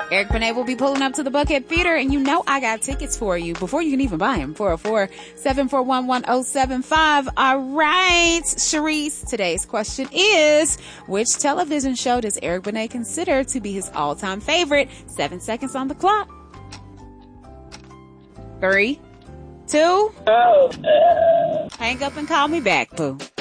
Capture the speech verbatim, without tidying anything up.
Eric Benet will be pulling up to the Buckhead Theater, and you know I got tickets for you before you can even buy them. four oh four, seven four one, one oh seven five. All right, Sharice, today's question is, which television show does Eric Benet consider to be his all-time favorite? Seven seconds on the clock. Three, two, Oh. Uh... hang up and call me back, boo.